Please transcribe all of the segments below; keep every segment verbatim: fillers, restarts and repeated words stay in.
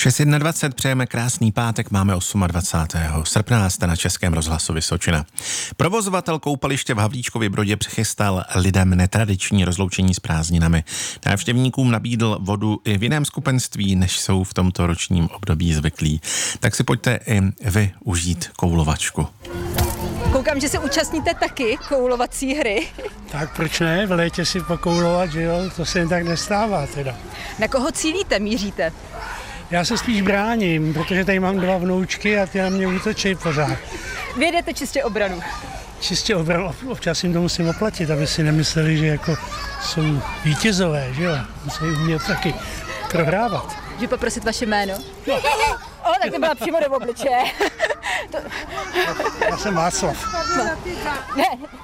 šest dvacet jedna přejeme krásný pátek, máme dvacátého osmého srpna, jste na Českém rozhlasu Vysočina. Provozovatel koupaliště v Havlíčkově Brodě přichystal lidem netradiční rozloučení s prázdninami. Návštěvníkům nabídl vodu i v jiném skupenství, než jsou v tomto ročním období zvyklí. Tak si pojďte i vy užít koulovačku. Koukám, že se účastníte taky koulovací hry. Tak proč ne? V létě si pokoulovat, že jo? To se jen tak nestává teda. Na koho cílíte, míříte? Já se spíš bráním, protože tady mám dva vnoučky a ty na mě útočí pořád. Vy jedete čistě obranu. Čistě obranu, občas jim to musím oplatit, aby si nemysleli, že jako jsou vítězové, že jo? Musí umět taky prohrávat. Můžu poprosit vaše jméno? No. O, tak to byla přímo do obličeje. To... Já jsem Václav. No. Ne.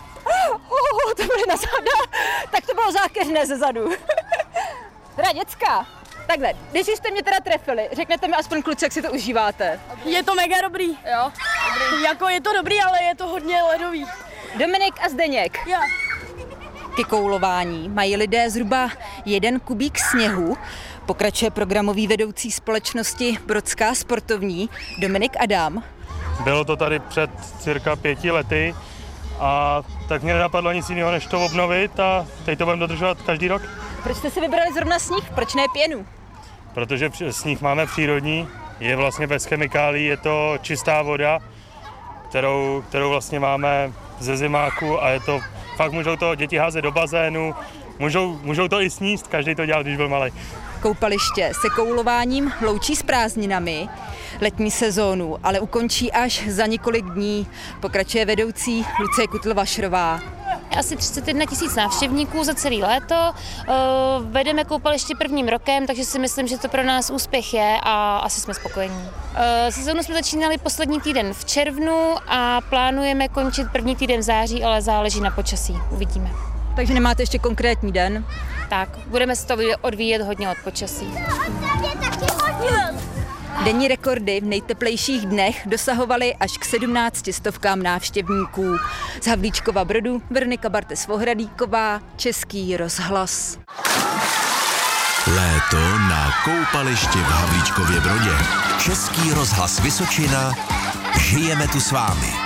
Oh, to byly na záda. Tak to bylo zákeřné ze zadu. Teda děcka. Takhle, když jste mě teda trefili, řekněte mi aspoň kluci, jak si to užíváte. Je to mega dobrý. Jo? Dobrý. Jako je to dobrý, ale je to hodně ledový. Dominik a Zdeněk. Jo. Ke koulování mají lidé zhruba jeden kubík sněhu. Pokračuje programový vedoucí společnosti Brodská sportovní Dominik Adam. Bylo to tady před cirka pěti lety a tak mě nenapadlo nic jiného, než to obnovit a teď to budeme dodržovat každý rok. Proč jste si vybrali zrovna sníh? Proč ne pěnu? Protože sníh máme přírodní, je vlastně bez chemikálií, je to čistá voda, kterou, kterou vlastně máme ze zimáku a je to, fakt můžou to děti házet do bazénu, můžou, můžou to i sníst, každý to dělal, když byl malý. Koupaliště se koulováním loučí s prázdninami, letní sezónu, ale ukončí až za několik dní, pokračuje vedoucí Lucie Kutl-Vašrová. Asi třicet jedna tisíc návštěvníků za celé léto. Vedeme koupaliště prvním rokem, takže si myslím, že to pro nás úspěch je a asi jsme spokojení. Sezónu jsme začínali poslední týden v červnu a plánujeme končit první týden v září, ale záleží na počasí. Uvidíme. Takže nemáte ještě konkrétní den? Tak, budeme se to odvíjet hodně od počasí. Denní rekordy v nejteplejších dnech dosahovaly až k sedmnácti stovkám návštěvníků. Z Havlíčkova Brodu Veronika Bartes-Vohradíková, Český rozhlas. Léto na koupališti v Havlíčkově Brodě. Český rozhlas Vysočina. Žijeme tu s vámi.